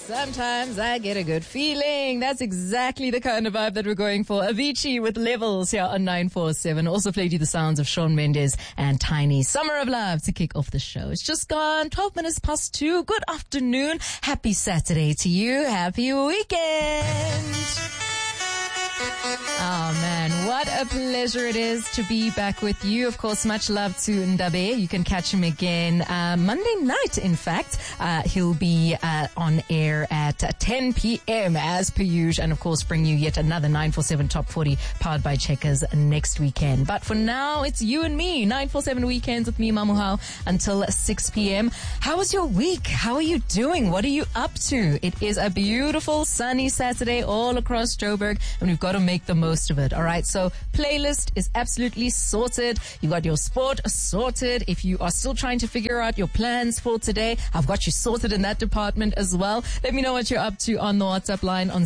Sometimes I get a good feeling. That's exactly the kind of vibe that we're going for. Avicii with Levels here on 947. Also played you the sounds of Shawn Mendes and Tiny. Summer of Love to kick off the show. It's just gone 12 minutes past 2. Good afternoon. Happy Saturday to you. Happy weekend. Oh man, what a pleasure it is to be back with you. Of course, much love to Ndabe. You can catch him again Monday night, in fact. He'll be on air at 10 p.m. as per usual, and of course bring you yet another 947 Top 40 powered by Checkers next weekend. But for now, it's you and me, 947 Weekends with me, Mamuhao, until 6 p.m. How was your week? How are you doing? What are you up to? It is a beautiful sunny Saturday all across Joburg, and we've got to make the most of it. All right. So playlist is absolutely sorted. You got your sport sorted. If you are still trying to figure out your plans for today, I've got you sorted in that department as well. Let me know what you're up to on the WhatsApp line on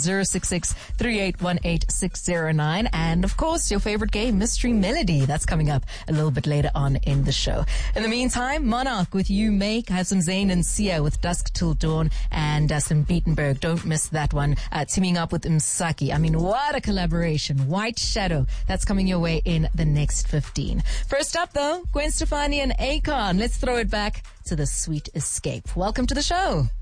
066-3818-609. And of course, your favorite game, Mystery Melody. That's coming up a little bit later on in the show. In the meantime, Monarch with You Make. I have some Zayn and Sia with Dusk Till Dawn and some Beatenberg. Don't miss that one. Teaming up with Msaki. I mean, what a collaboration. White Shadow. That's coming your way in the next 15. First up, though, Gwen Stefani and Akon. Let's throw it back to the Sweet Escape. Welcome to the show.